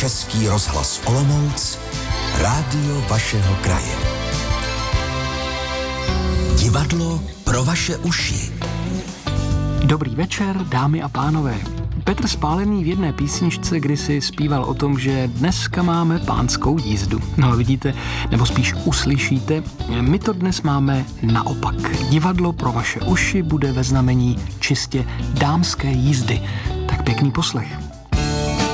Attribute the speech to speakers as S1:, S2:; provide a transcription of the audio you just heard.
S1: Český rozhlas Olomouc, rádio vašeho kraje. Divadlo pro vaše uši.
S2: Dobrý večer, dámy a pánové. Petr Spálený v jedné písničce kdysi zpíval o tom, že dneska máme pánskou jízdu. No ale vidíte, nebo spíš uslyšíte, my to dnes máme naopak. Divadlo pro vaše uši bude ve znamení čistě dámské jízdy. Tak pěkný poslech.